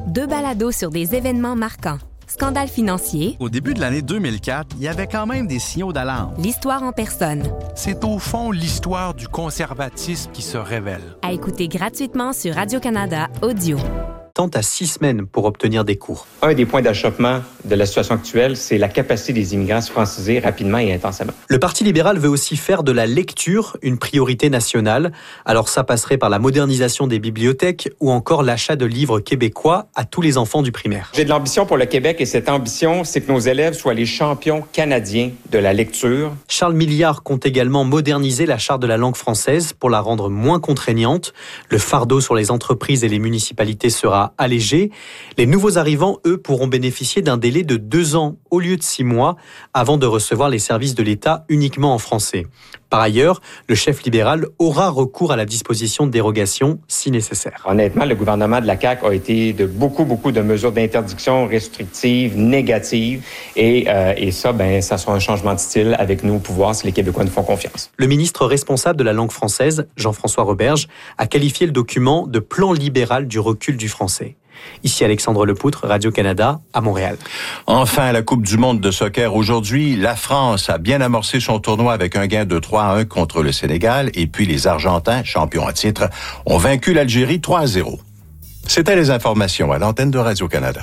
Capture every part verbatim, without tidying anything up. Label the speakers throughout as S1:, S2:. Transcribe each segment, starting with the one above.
S1: Deux balados sur des événements marquants. Scandale financier.
S2: Au début de l'année deux mille quatre, il y avait quand même des signaux d'alarme.
S1: L'histoire en personne.
S3: C'est au fond l'histoire du conservatisme qui se révèle.
S1: À écouter gratuitement sur Radio-Canada Audio.
S4: À six semaines pour obtenir des cours.
S5: Un des points d'achoppement de la situation actuelle, c'est la capacité des immigrants à se franciser rapidement et intensément.
S4: Le Parti libéral veut aussi faire de la lecture une priorité nationale. Alors ça passerait par la modernisation des bibliothèques ou encore l'achat de livres québécois à tous les enfants du primaire.
S5: J'ai de l'ambition pour le Québec et cette ambition, c'est que nos élèves soient les champions canadiens de la lecture.
S4: Charles Milliard compte également moderniser la charte de la langue française pour la rendre moins contraignante. Le fardeau sur les entreprises et les municipalités sera allégé. Les nouveaux arrivants, eux, pourront bénéficier d'un délai de deux ans au lieu de six mois avant de recevoir les services de l'État uniquement en français. Par ailleurs, le chef libéral aura recours à la disposition de dérogation si nécessaire.
S5: Honnêtement, le gouvernement de la C A Q a été de beaucoup, beaucoup de mesures d'interdiction restrictives, négatives. Et, euh, et ça, ben, ça sera un changement de style avec nous au pouvoir si les Québécois nous font confiance.
S4: Le ministre responsable de la langue française, Jean-François Roberge, a qualifié le document de plan libéral du recul du français. Ici Alexandre Lepoutre, Radio-Canada, à Montréal.
S6: Enfin, la Coupe du monde de soccer aujourd'hui, la France a bien amorcé son tournoi avec un gain de trois à un contre le Sénégal et puis les Argentins, champions à titre, ont vaincu l'Algérie trois à zéro. C'était les informations à l'antenne de Radio-Canada.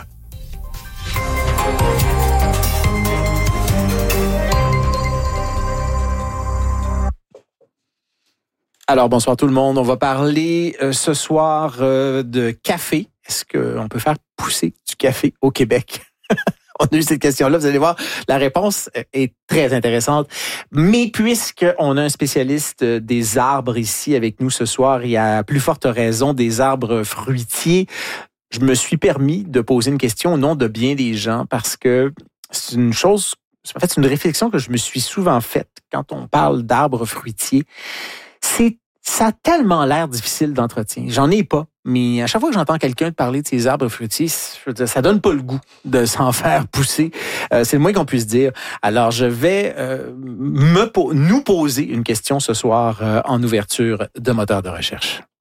S7: Alors, bonsoir tout le monde. On va parler euh, ce soir euh, de café. Est-ce qu'on peut faire pousser du café au Québec? On a eu cette question-là. Vous allez voir, la réponse est très intéressante. Mais puisqu'on a un spécialiste des arbres ici avec nous ce soir, il y a plus forte raison des arbres fruitiers, je me suis permis de poser une question au nom de bien des gens parce que c'est une chose, en fait, c'est une réflexion que je me suis souvent faite quand on parle d'arbres fruitiers. C'est Ça a tellement l'air difficile d'entretien. J'en ai pas. Mais à chaque fois que j'entends quelqu'un parler de ces arbres fruitiers, je veux dire, ça donne pas le goût de s'en faire pousser. Euh, c'est le moins qu'on puisse dire. Alors, je vais euh, me po- nous poser une question ce soir euh, en ouverture de moteur de recherche.